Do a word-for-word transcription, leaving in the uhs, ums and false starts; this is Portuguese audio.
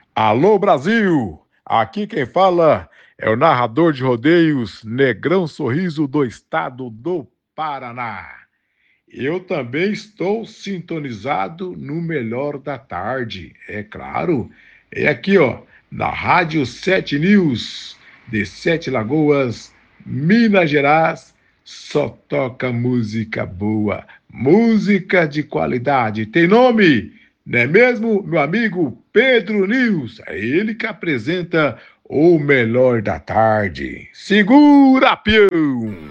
Alô, Brasil! Aqui quem fala é o narrador de rodeios Negrão Sorriso do estado do Paraná. Eu também estou sintonizado no melhor da tarde, é claro. É aqui, ó, na Rádio Sete News, de Sete Lagoas, Minas Gerais. Só toca música boa, música de qualidade. Tem nome, não é mesmo, meu amigo Pedro News? É ele que apresenta o melhor da tarde. Segura, peão!